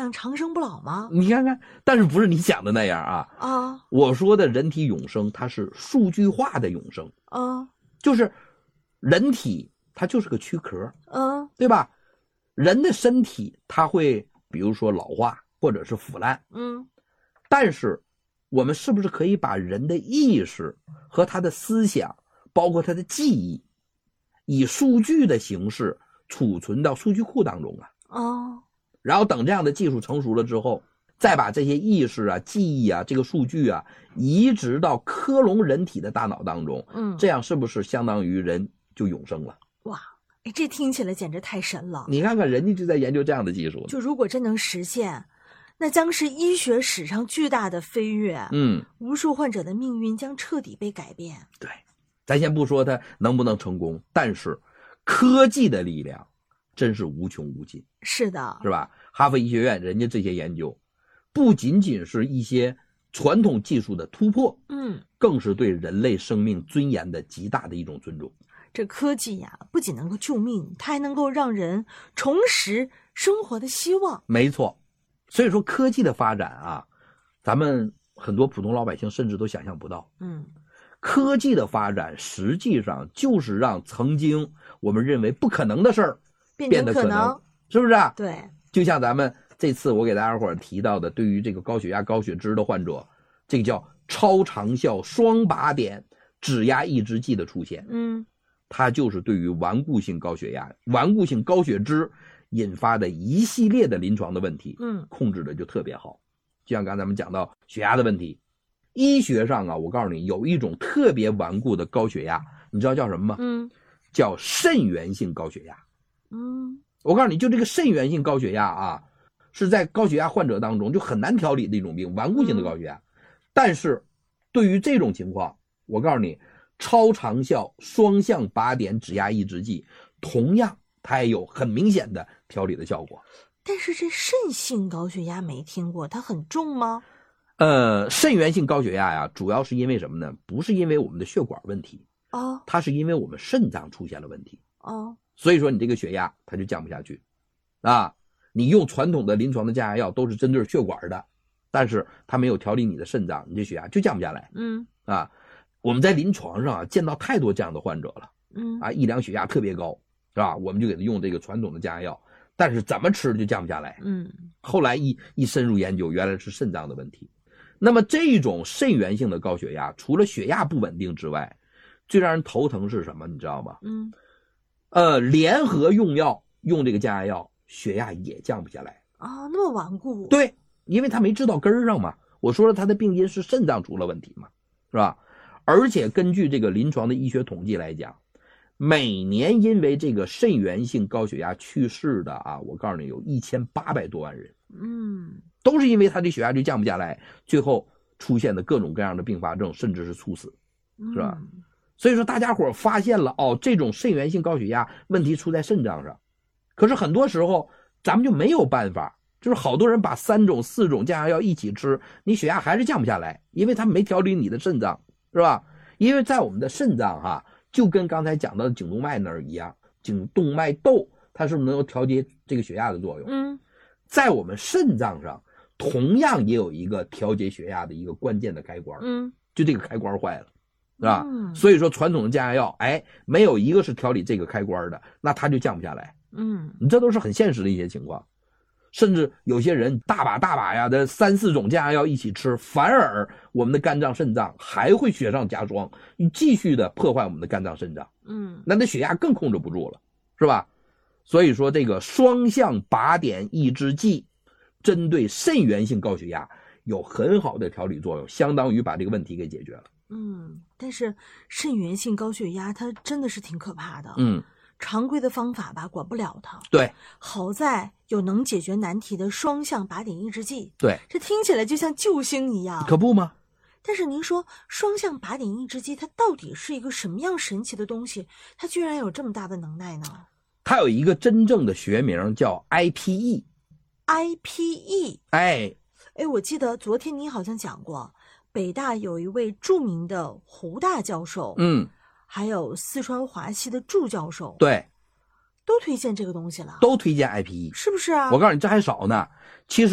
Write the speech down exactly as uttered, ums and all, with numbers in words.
样长生不老吗？ 你看看，但是不是你想的那样啊？ 啊， 我说的人体永生，它是数据化的永生， 啊， 就是人体它就是个躯壳， 嗯， 对吧？人的身体它会比如说老化或者是腐烂， 嗯， 但是我们是不是可以把人的意识和他的思想，包括他的记忆，以数据的形式储存到数据库当中啊？ 哦， 然后等这样的技术成熟了之后，再把这些意识啊、记忆啊、这个数据啊移植到克隆人体的大脑当中， 嗯， 这样是不是相当于人就永生了？ 哇，哎，这听起来简直太神了！ 你看看，人家就在研究这样的技术。 就如果真能实现，那将是医学史上巨大的飞跃。 嗯， 无数患者的命运将彻底被改变。 对，咱先不说它能不能成功，但是科技的力量真是无穷无尽。 是的， 是吧？哈佛医学院人家这些研究，不仅仅是一些传统技术的突破， 嗯， 更是对人类生命尊严的极大的一种尊重。 这科技呀，不仅能够救命，它还能够让人重拾生活的希望。 没错，所以说科技的发展啊，咱们很多普通老百姓甚至都想象不到。 嗯， 科技的发展实际上就是让曾经我们认为不可能的事儿变得可能，是不是啊？ 对， 就像咱们这次我给大家伙儿提到的，对于这个高血压、高血脂的患者，这个叫超长效双靶点指压抑制剂的出现， 嗯， 它就是对于顽固性高血压、顽固性高血脂引发的一系列的临床的问题， 嗯， 控制的就特别好。就像刚才咱们讲到血压的问题，医学上啊，我告诉你，有一种特别顽固的高血压，你知道叫什么吗？ 嗯， 叫肾源性高血压。 嗯， 我告诉你，就这个肾源性高血压啊，是在高血压患者当中就很难调理的一种病，顽固性的高血压。但是对于这种情况，我告诉你，超长效双向靶点指压抑制剂同样它也有很明显的调理的效果。 但是这肾性高血压没听过，它很重吗？ 呃，肾源性高血压呀，主要是因为什么呢？不是因为我们的血管问题， 哦， 它是因为我们肾脏出现了问题。 哦， 所以说你这个血压它就降不下去啊。你用传统的临床的降压药都是针对血管的，但是它没有调理你的肾脏，你这血压就降不下来。 嗯， 啊，我们在临床上啊见到太多这样的患者了。 嗯， 啊，一量血压特别高，是吧？我们就给他用这个传统的降压药，但是怎么吃就降不下来。 嗯， 后来一一深入研究，原来是肾脏的问题。那么这种肾源性的高血压，除了血压不稳定之外，最让人头疼是什么？你知道吗？ 嗯， 呃，联合用药用这个降压药，血压也降不下来。 啊，那么顽固。 对，因为他没治到根儿上嘛。我说了，他的病因是肾脏出了问题嘛，是吧？而且根据这个临床的医学统计来讲，每年因为这个肾源性高血压去世的啊，我告诉你有一千八百多万人。 嗯， 都是因为他的血压就降不下来，最后出现的各种各样的并发症，甚至是猝死，是吧？ 嗯， 所以说大家伙发现了哦，这种肾源性高血压问题出在肾脏上，可是很多时候咱们就没有办法，就是好多人把三种四种降压药一起吃，你血压还是降不下来，因为他没调理你的肾脏，是吧？因为在我们的肾脏哈、啊，就跟刚才讲到的颈动脉那儿一样，颈动脉窦它是不是能够调节这个血压的作用？ 嗯， 在我们肾脏上同样也有一个调节血压的一个关键的开关， 嗯， 就这个开关坏了，是吧？ 嗯， 所以说传统的降压药，哎，没有一个是调理这个开关的，那它就降不下来。 嗯， 你这都是很现实的一些情况，甚至有些人大把大把呀的三四种降压药一起吃，反而我们的肝脏、肾脏还会雪上加霜，继续的破坏我们的肝脏、肾脏。 嗯， 那那血压更控制不住了，是吧？所以说这个双向靶点抑制剂针对肾源性高血压有很好的调理作用，相当于把这个问题给解决了。 嗯，但是肾源性高血压它真的是挺可怕的。 嗯， 常规的方法吧管不了它。 对， 好在有能解决难题的双向靶点抑制剂。 对， 这听起来就像救星一样。 可不吗？ 但是您说双向靶点抑制剂它到底是一个什么样神奇的东西？它居然有这么大的能耐呢？ 它有一个真正的学名叫 I P E。I P E， 哎， 哎，我记得昨天您好像讲过，北大有一位著名的胡大教授， 嗯， 还有四川华西的祝教授， 对， 都推荐这个东西了， 都推荐 I P E， 是不是啊？ 我告诉你，这还少呢。其实